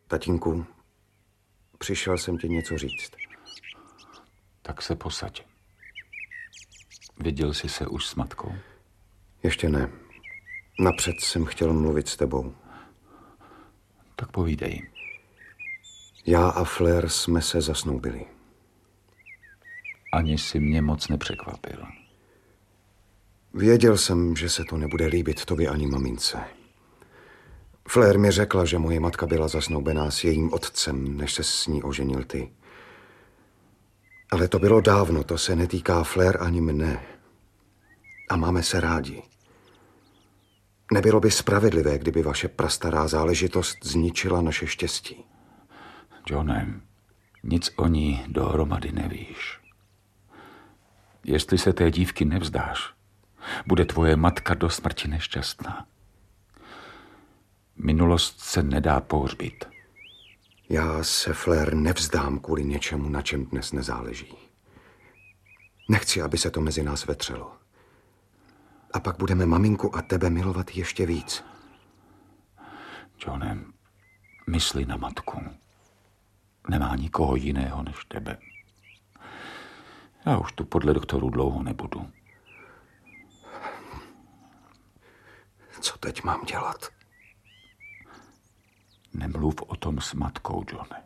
Tatínku, přišel jsem ti něco říct. Tak se posaď. Viděl jsi se už s matkou? Ještě ne. Napřed jsem chtěl mluvit s tebou. Tak povídej. Já a Flair jsme se zasnoubili. Ani si mě moc nepřekvapil. Věděl jsem, že se to nebude líbit tobě ani mamince. Flair mi řekla, že moje matka byla zasnoubená s jejím otcem, než se s ní oženil ty. Ale to bylo dávno, to se netýká Flair ani mne. A máme se rádi. Nebylo by spravedlivé, kdyby vaše prastará záležitost zničila naše štěstí. Johne, nic o ní dohromady nevíš. Jestli se té dívky nevzdáš, bude tvoje matka do smrti nešťastná. Minulost se nedá pohřbít. Já se, Flair, nevzdám kvůli něčemu, na čem dnes nezáleží. Nechci, aby se to mezi nás vetřelo. A pak budeme maminku a tebe milovat ještě víc. Johne, mysli na matku. Nemá nikoho jiného než tebe. Já už tu podle doktorů dlouho nebudu. Co teď mám dělat? Nemluv o tom s matkou, Johne.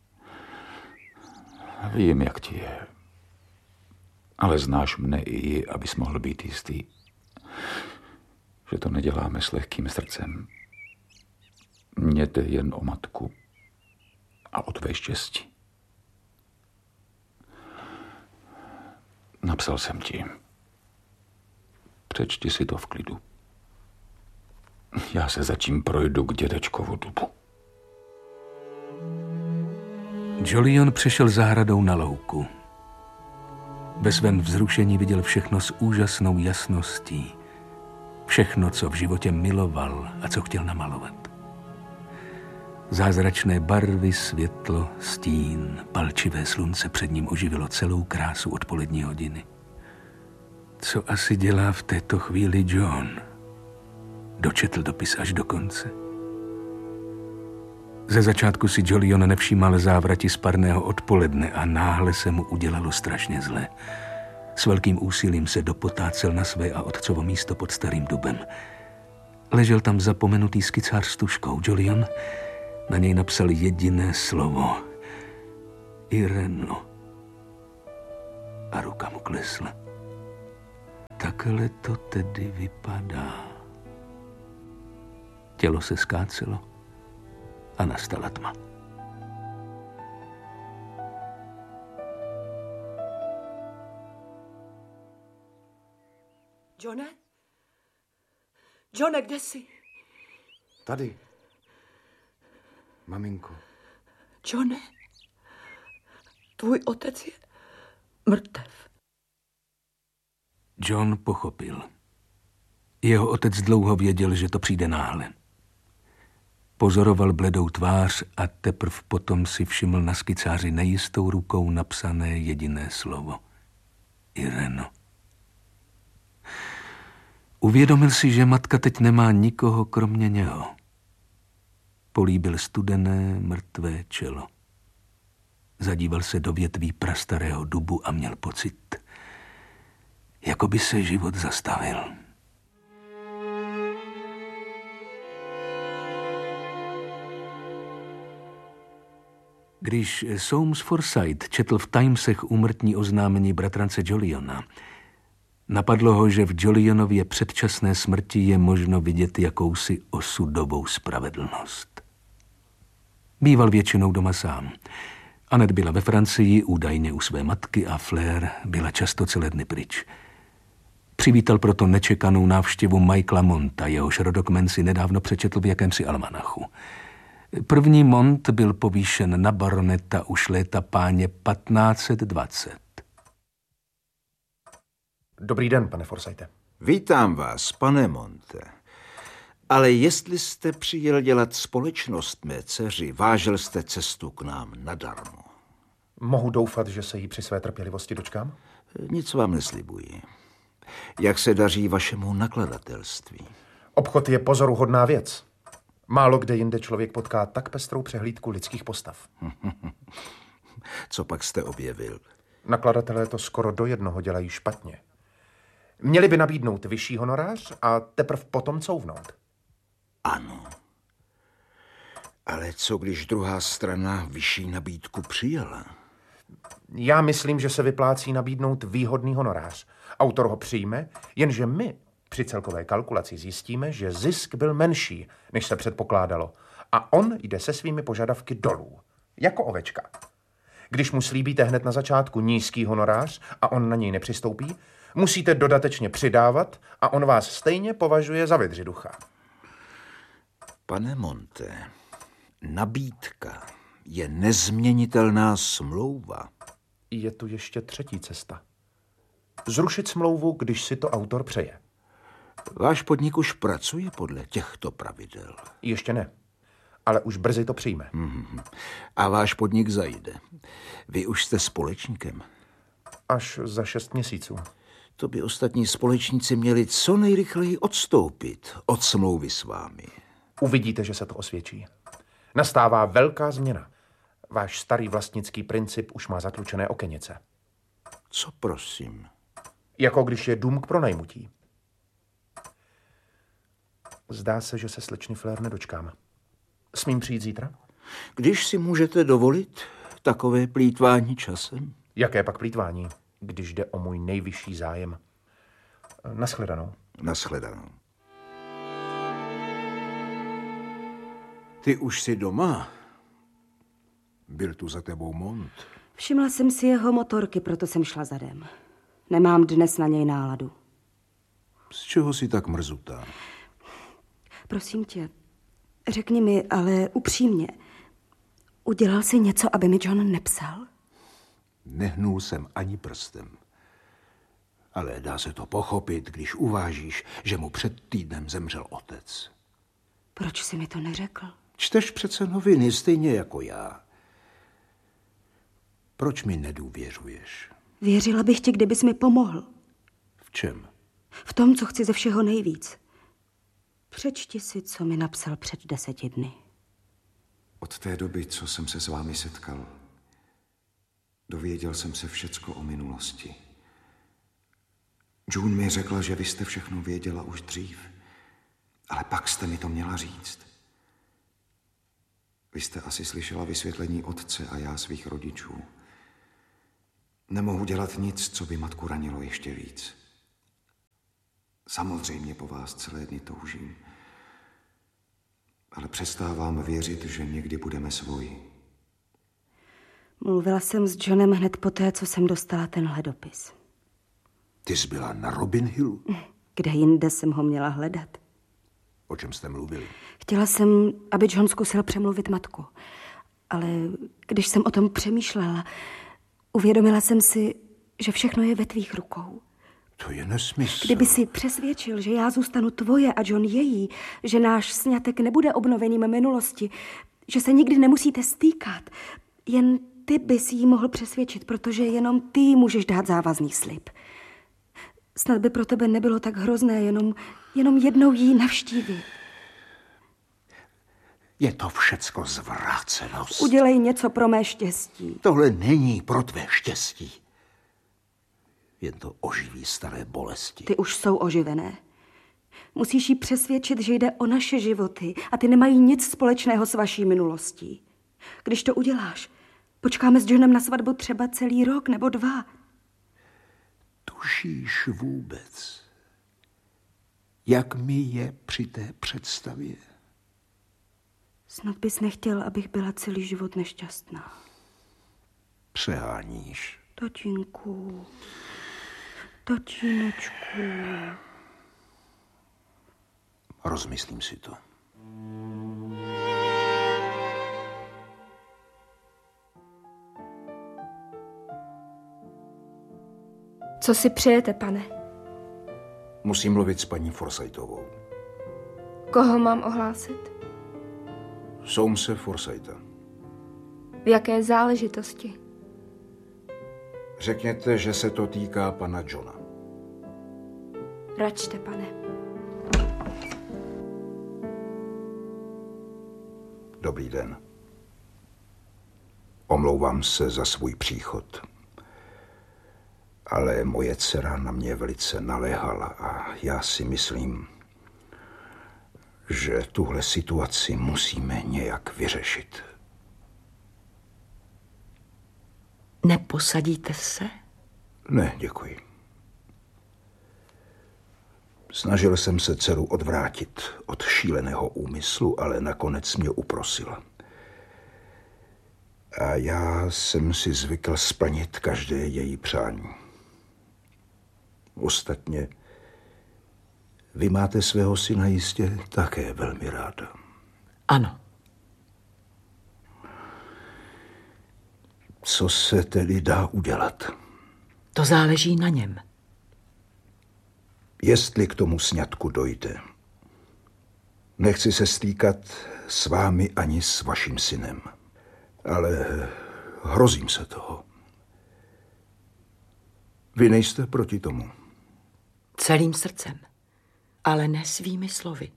Vím, jak ti je. Ale znáš mne i ji, abys mohl být jistý, že to neděláme s lehkým srdcem. Mně jde jen o matku a o tvé štěstí. Napsal jsem ti. Přečti si to v klidu. Já se zatím projdu k dědečkovu dubu. Jolyon přešel zahradou na louku. Ve svém vzrušení viděl všechno s úžasnou jasností. Všechno, co v životě miloval a co chtěl namalovat. Zázračné barvy, světlo, stín, palčivé slunce před ním oživilo celou krásu odpolední hodiny. Co asi dělá v této chvíli John? Dočetl dopis až do konce. Ze začátku si Jolyon nevšímal závrati z parného odpoledne a náhle se mu udělalo strašně zle. S velkým úsilím se dopotácel na své a otcovo místo pod starým dubem. Ležel tam zapomenutý skicář s tužkou. Jolyon na něj napsal jediné slovo. Ireno. A ruka mu klesla. Takhle to tedy vypadá. Tělo se skácelo a nastala tma. Johne? Johne, kde jsi? Tady. Maminko. Johne? Tvůj otec je mrtev. John pochopil. Jeho otec dlouho věděl, že to přijde náhle. Pozoroval bledou tvář a teprv potom si všiml na skicáři nejistou rukou napsané jediné slovo. Ireno. Uvědomil si, že matka teď nemá nikoho kromě něho. Políbil studené, mrtvé čelo. Zadíval se do větví prastarého dubu a měl pocit, jako by se život zastavil. Když Soames Forsyth četl v Timesech úmrtní oznámení bratrance Jolyona, napadlo ho, že v Jolyonově předčasné smrti je možno vidět jakousi osudovou spravedlnost. Býval většinou doma sám. Annette byla ve Francii, údajně u své matky, a Flair byla často celé dny pryč. Přivítal proto nečekanou návštěvu Michaela Monta, jehož rodokmen si nedávno přečetl v jakémsi almanachu. První Mont byl povýšen na baroneta už léta páně 1520. Dobrý den, pane Forsythe. Vítám vás, pane Monte. Ale jestli jste přijel dělat společnost mé dceři, vážil jste cestu k nám nadarmo. Mohu doufat, že se jí při své trpělivosti dočkám? Nic vám neslibuji. Jak se daří vašemu nakladatelství? Obchod je pozoruhodná věc. Málo kde jinde člověk potká tak pestrou přehlídku lidských postav. Co pak jste objevil? Nakladatelé to skoro do jednoho dělají špatně. Měli by nabídnout vyšší honorář a teprve potom couvnout. Ano. Ale co když druhá strana vyšší nabídku přijala? Já myslím, že se vyplácí nabídnout výhodný honorář. Autor ho přijme, jenže my při celkové kalkulaci zjistíme, že zisk byl menší, než se předpokládalo. A on jde se svými požadavky dolů, jako ovečka. Když mu slíbíte hned na začátku nízký honorář a on na něj nepřistoupí, musíte dodatečně přidávat a on vás stejně považuje za vydřiducha. Pane Monte, nabídka je nezměnitelná smlouva. Je tu ještě třetí cesta. Zrušit smlouvu, když si to autor přeje. Váš podnik už pracuje podle těchto pravidel. Ještě ne, ale už brzy to přijme. A váš podnik zajde. Vy už jste společníkem. Až za 6 měsíců. To by ostatní společníci měli co nejrychleji odstoupit od smlouvy s vámi. Uvidíte, že se to osvědčí. Nastává velká změna. Váš starý vlastnický princip už má zatlučené okenice. Co prosím? Jako když je dům k pronajmutí. Zdá se, že se slečny Flair nedočkám. Smím přijít zítra? Když si můžete dovolit takové plýtvání časem? Jaké pak plýtvání, když jde o můj nejvyšší zájem? Nashledanou. Nashledanou. Ty už jsi doma? Byl tu za tebou Mont? Všimla jsem si jeho motorky, proto jsem šla zadem. Nemám dnes na něj náladu. Z čeho jsi tak mrzutá? Prosím tě, řekni mi, ale upřímně, udělal jsi něco, aby mi John nepsal? Nehnul jsem ani prstem. Ale dá se to pochopit, když uvážíš, že mu před týdnem zemřel otec. Proč jsi mi to neřekl? Čteš přece noviny stejně jako já. Proč mi nedůvěřuješ? Věřila bych ti, kdybys mi pomohl. V čem? V tom, co chci ze všeho nejvíc. Přečti si, co mi napsal před 10 dny. Od té doby, co jsem se s vámi setkal, dověděl jsem se všecko o minulosti. June mi řekla, že vy jste všechno věděla už dřív, ale pak jste mi to měla říct. Vy jste asi slyšela vysvětlení otce a já svých rodičů. Nemohu dělat nic, co by matku ranilo ještě víc. Samozřejmě po vás celé dny toužím, ale přestávám věřit, že někdy budeme svoji. Mluvila jsem s Johnem hned poté, co jsem dostala tenhle dopis. Ty jsi byla na Robin Hillu? Kde jinde jsem ho měla hledat? O čem jste mluvili? Chtěla jsem, aby John zkusil přemluvit matku. Ale když jsem o tom přemýšlela, uvědomila jsem si, že všechno je ve tvých rukou. To je nesmysl. Kdyby si přesvědčil, že já zůstanu tvoje a John její, že náš sňatek nebude obnovením minulosti, že se nikdy nemusíte stýkat, jen ty bys jí mohl přesvědčit, protože jenom ty můžeš dát závazný slib. Snad by pro tebe nebylo tak hrozné jenom jednou jí navštívit. Je to všecko zvrácenost. Udělej něco pro mé štěstí. Tohle není pro tvé štěstí. Jen to oživí staré bolesti. Ty už jsou oživené. Musíš jí přesvědčit, že jde o naše životy a ty nemají nic společného s vaší minulostí. Když to uděláš, počkáme s Johnem na svatbu třeba celý rok nebo 2. Tušíš vůbec, jak mi je při té představě? Snad bys nechtěl, abych byla celý život nešťastná. Přeháníš. Tatínku, tatínečku. Rozmyslím si to. Co si přejete, pane? Musím mluvit s paní Forsythovou. Koho mám ohlásit? Soumse Forsytha. V jaké záležitosti? Řekněte, že se to týká pana Johna. Račte, pane. Dobrý den. Omlouvám se za svůj příchod. Ale moje dcera na mě velice naléhala a já si myslím, že tuhle situaci musíme nějak vyřešit. Neposadíte se? Ne, děkuji. Snažil jsem se dceru odvrátit od šíleného úmyslu, ale nakonec mě uprosila. A já jsem si zvykl splnit každé její přání. Ostatně, vy máte svého syna jistě také velmi ráda. Ano. Co se tedy dá udělat? To záleží na něm. Jestli k tomu sňatku dojde, nechci se stýkat s vámi ani s vaším synem, ale hrozím se toho. Vy nejste proti tomu? Celým srdcem, ale ne svými slovy.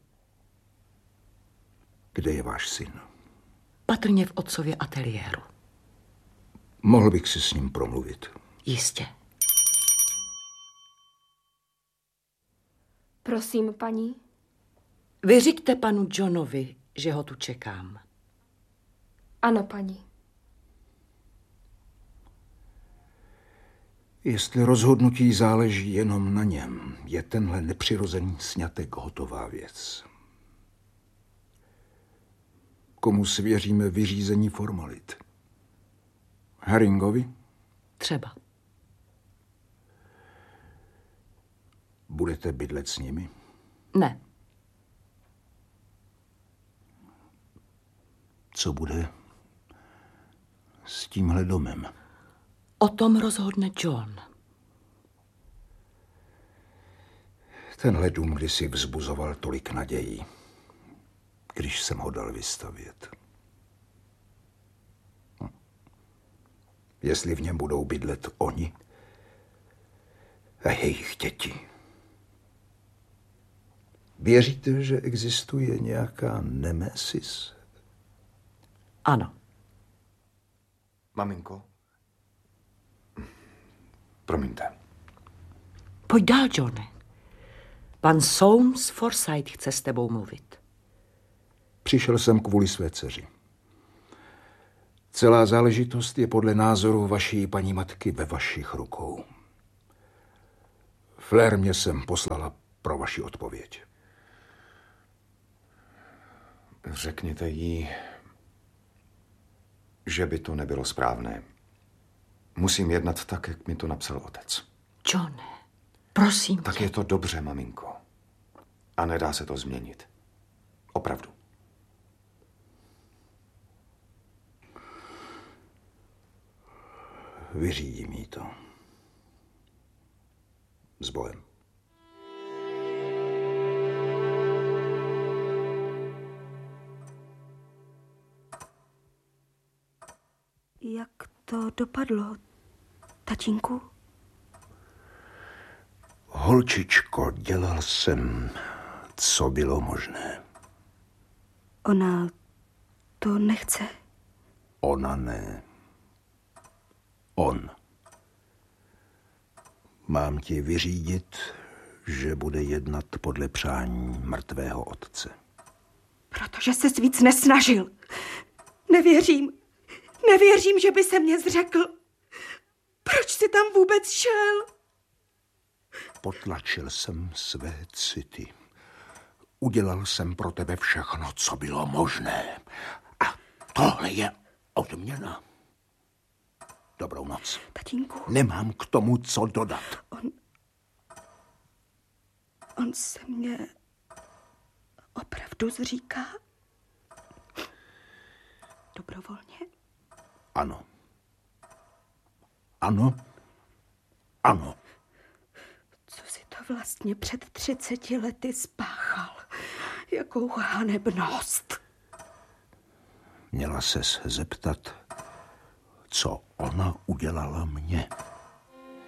Kde je váš syn? Patrně v otcově ateliéru. Mohl bych si s ním promluvit. Jistě. Prosím, paní. Vyřiďte panu Johnovi, že ho tu čekám. Ano, paní. Jestli rozhodnutí záleží jenom na něm, je tenhle nepřirozený sňatek hotová věc. Komu svěříme vyřízení formalit? Herringovi? Třeba. Budete bydlet s nimi? Ne. Co bude s tímhle domem? O tom rozhodne John. Tenhle dům kdysi vzbuzoval tolik nadějí, když jsem ho dal vystavět. Jestli v něm budou bydlet oni a jejich děti. Věříte, že existuje nějaká nemesis? Ano. Maminko? Promiňte. Pojď dál, Johne. Pan Soames Forsyth chce s tebou mluvit. Přišel jsem kvůli své dceři. Celá záležitost je podle názoru vaší paní matky ve vašich rukou. Flair mě sem poslala pro vaši odpověď. Řekněte jí, že by to nebylo správné. Musím jednat tak, jak mi to napsal otec. Johne, prosím Tak tě. je to dobře, maminko. A nedá se to změnit. Opravdu. Vyřídím jí to. S Bohem. Jak to dopadlo, tatínku? Holčičko, dělal jsem, co bylo možné. Ona to nechce. Ona ne. On. Mám ti vyřídit, že bude jednat podle přání mrtvého otce. Protože ses víc nesnažil. Nevěřím. Nevěřím, že by se mě zřekl. Proč jsi tam vůbec šel? Potlačil jsem své city. Udělal jsem pro tebe všechno, co bylo možné. A tohle je odměna. Dobrou noc. Tatínku. Nemám k tomu co dodat. On se mě opravdu zříká? Dobrovolně? Ano. Ano. Ano. Co si to vlastně před 30 lety spáchal? Jakou hanebnost. Měla ses zeptat, co ona udělala mně.